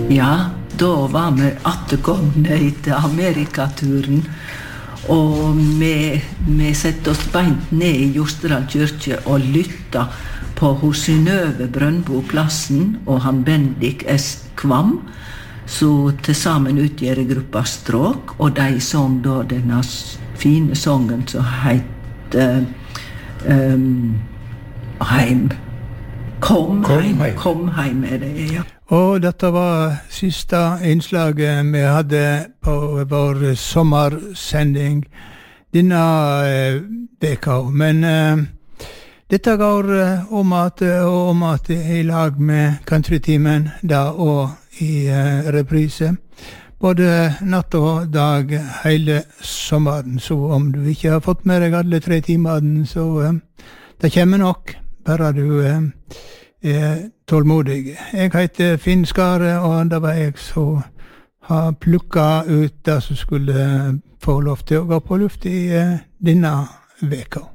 Ja, da var vi atterkomne etter Amerikaturen, og vi sette oss beint ned i Jostedal kyrkje og lytta på Synnøve Brøndbo Plassen og han Bendik S. Kvam, så til sammen utgjør gruppa Stråk, og de sang da denne fine songen som heter Heim. Kom heim er det, ja. Og dette var siste innslaget vi hadde på vår sommersending denne veka. Men dette går om at i lag med countrytimen da og i reprise. Både natt og dag hele sommeren. Så om du ikke har fått med deg alle 3 timene, så det kommer nok. Bare du tålmodig. Jeg heter Finn Skare, og det var jeg som har plukket ut det som skulle få lov til å gå på luft i denne veka.